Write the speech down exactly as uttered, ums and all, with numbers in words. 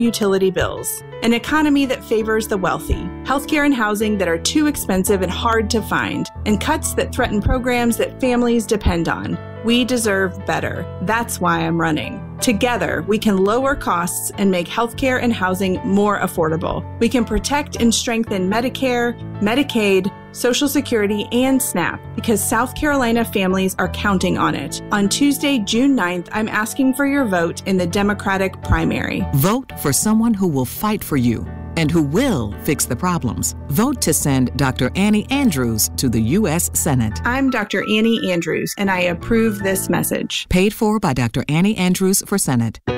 utility bills, an economy that favors the wealthy, healthcare and housing that are too expensive and hard to find, and cuts that threaten programs that families depend on. We deserve better. That's why I'm running. Together, we can lower costs and make healthcare and housing more affordable. We can protect and strengthen Medicare, Medicaid, Social Security, and SNAP because South Carolina families are counting on it. On Tuesday, June ninth, I'm asking for your vote in the Democratic primary. Vote for someone who will fight for you and who will fix the problems. Vote to send Doctor Annie Andrews to the U S Senate. I'm Doctor Annie Andrews, and I approve this message. Paid for by Doctor Annie Andrews for Senate.